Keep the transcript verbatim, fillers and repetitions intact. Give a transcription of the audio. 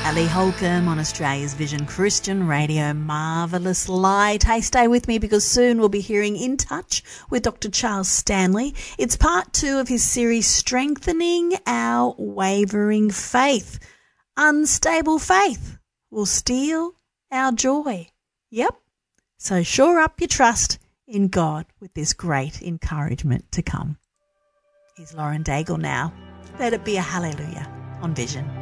Ali Holcomb on Australia's Vision Christian Radio. Marvellous Light. Hey, stay with me because soon we'll be hearing In Touch with Doctor Charles Stanley. It's part two of his series Strengthening Our Wavering Faith. Unstable faith will steal our joy. Yep. So shore up your trust in God with this great encouragement to come. Here's Lauren Daigle now. Let it be a hallelujah on Vision.